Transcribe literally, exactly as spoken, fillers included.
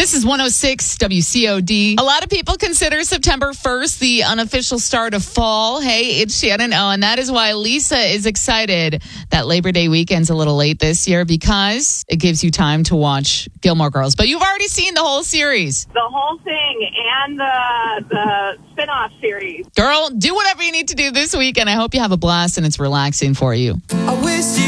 This is one oh six W C O D. A lot of people consider September first the unofficial start of fall. Hey, it's Shannon O, and that is why Lisa is excited that Labor Day weekend's a little late this year because it gives you time to watch Gilmore Girls. But you've already seen the whole series. The whole thing and the the spin-off series. Girl, do whatever you need to do this week, and I hope you have a blast and it's relaxing for you. I wish you